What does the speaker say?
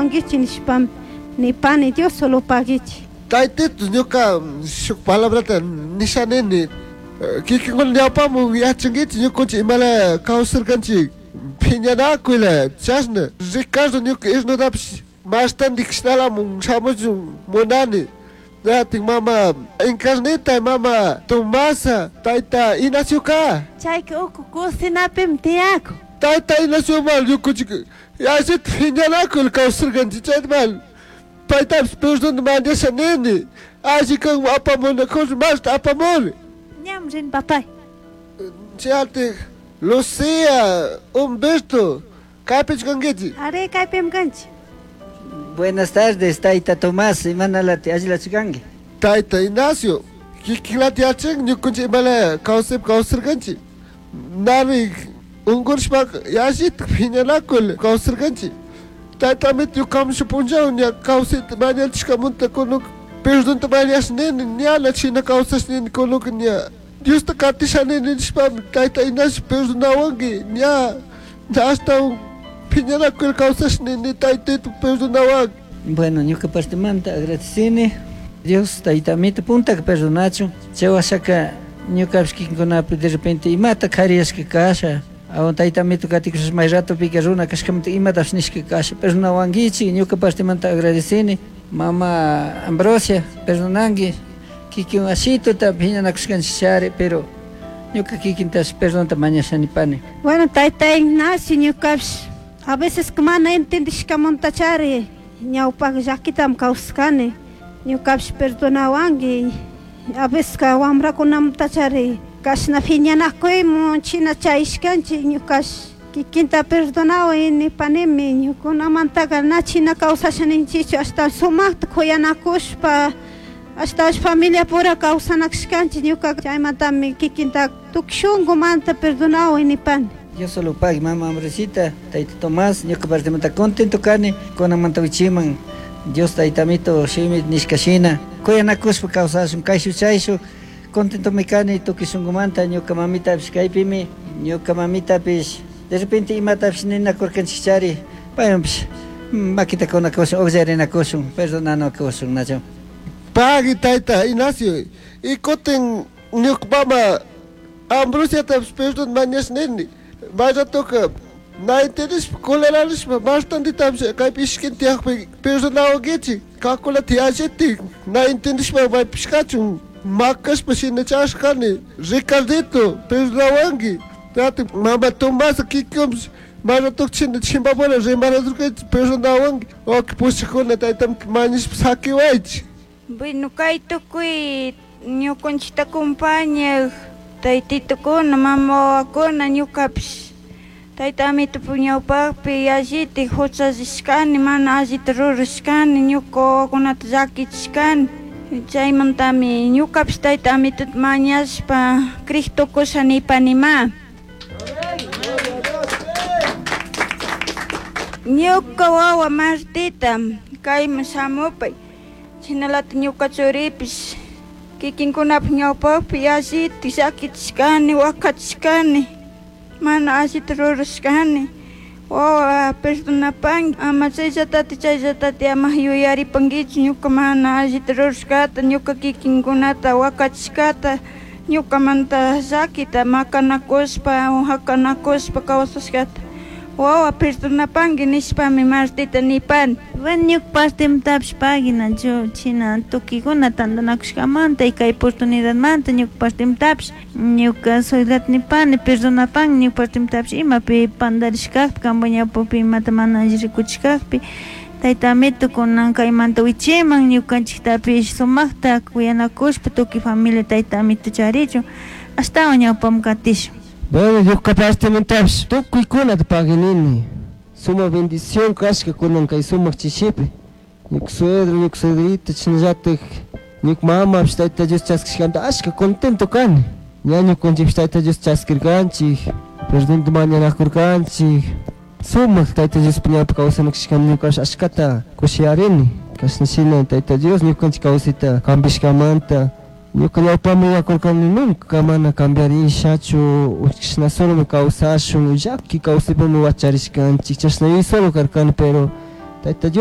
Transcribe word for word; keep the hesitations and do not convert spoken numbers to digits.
perdonawankichi nishpam nipani Dios solo pagichi. Taititos ñuka shuk palabrata nishanini kikinkuna ñawpamun yachankichik ñukunchik imala kawsarkanchik phiñanakuila chashna Ricardo ñuka isnutapish mashtandik shinalamun shamuchun munani Dating mama Encarnita mama Tomasa tayta Inaciuka Chayka uku kusinapim tiyaku tayta Inacio mal ñukunchik yashita phiñanakul kawsarkanchik chayta mal paytapish perdón mañashanini alli kan apamunakush mashta apamuni ñam rin papay chaytik Lucía Humberto kaypich kankichik are kaypim kanchik. Buenas tardes, Taita Tomás, imanalati allilachikanki. Taita Ignacio, kikinlati yachan ñukunchik imala kawsaypi kawsarkanchik. Nari unkurishpak yashita phiñanakul kawsarkanchik. Taytamita ñukamush punchawan ña kawsayta mañachishkamunta kunuka perdonta mañashnini ñala china kawsashnini kunuka ña Diosta katishanini nishpami Tayta Ignacio perdonawanki ña ña ashtawan phiñanakul kawsashnini taytita perdonawanki. Bueno, ñuka partemanta agradecini Dios taytamita puntaka perdonachun chawashaka ñukapish kikinkunapi de repente imata kariyashka kasha awan taytamita katikush may ratopika runa kashkamanta imatapish nishka kasha perdonawankichik ñuka partemanta agradecini mama Ambrosia perdonanki kikin ashituta phiñanakushkanchik shari pero ñuka kikintash perdonta mañashanipani. Bueno, Tayta Ignacio ñukapish a veces que mana entendishkamunta chari ñawpak llakitam kawsakani ñukapish perdonawanki a veces ka wamrakunamanta chari kashna phiñanakuymun china chayishkanchik ñukash kikinta perdonawan nipanimi ñukunamantaka na china kawsashaninchikchu hasta sumakta kuyanakushpa hasta familia pura kawsanakashkanchik ñuka chaymantami kikinta tukshunkumanta perdonawan nipani. Yo solo pagi mama Ambresita, Taita Tomás, ñuka partemanta contento kani kunamanta wichiman Dios taytamito shimit nishkashina kuyanakushpa kawsashun kayshu chayshu contento mi kani tukishunkumanta ñuka mamitapish kaypimi ñuka mamitapish de repente imatapish ninakurkanchik chari paymanpish makitakunakushun ullariнаkushun perdonanakushun nacho. Pagi Tayta Ignacio y koten ñuka mama Ambrosiatapish perdón mañashnini vaya toca na interés coleralis bastante tapish kaypi ishkintiyakpi perdonawankichik kakulati alliti na interés vai pishkachun makashpa shina chashkani Ricardito perdonawanki tati mama Tomasa kikiumsh vaya toca china chimbapura rimaradurkanchik perdonawanki oki pushikuna taytamanta mañashpa sakiwaychik. Bueno, kay tukuy ñukunchik acompaña taytitukuna mamawakuna ñukapish taytamita ñawpakpi allita huchachishkani mana allita rurashkani ñuka wawakunata llakichishkani chaymantami ñukapish taytamita mañashpa Cristokusha nipanima. Ñuka wawa Martita kayman shamupay chinalata ñuka churipish kikinkunapi ñawpakpi allita llakichishkani wakachishkani mana allita rurashkani wawa perdonapanki ama chayllatati chayllatati ama yuyaripankichu ñuka mana allita rurashkata ñuka kikinkunata wakachishkata ñukamanta llakita makanakushpa hakanakushpa kawsashkata wawa perdonapanki nishpami Martita nipani. Bueno, ñuka partemtapish pagina yo china tukikuna tantanakushkamanta y kay oportunidadmanta ñuka partemtapish ñuka soydata nipani perdonapanki ñuka partemtapish imapi pandarishkakpi kanpa ñawpapi imata mana alli rikuchishkakpi taytamita kunan kaymanta wichiman ñukanchiktapish sumakta kuyanakushpa tukuy familia taytamita charichun ashtawan ñawpaman katishun. Bueno, ñuka partemtapish tukuykunata paginini suma bendición kashka kunan kay sumak chishipi ñuka suegro ñuka suegrita chinallatik ñuka mamapish Tayta Dios chaskishkanta ashka contento kani ña ñukunchikpish Tayta Dios chaskirkanchik perdonta mañanakurkanchik sumak Tayta Diospa ñawpa kawsanakashkani ñukash ashkata kushiyarini kashna shina Tayta Dios ñukanchik kawsayta kampishkamanta ñuka ñawpami yakurkani nunca mana cambiarishachu chashna solomi kawsashun llaki kawsaypami wacharishkanchik chashna yuy solo karkani pero Tayta Dios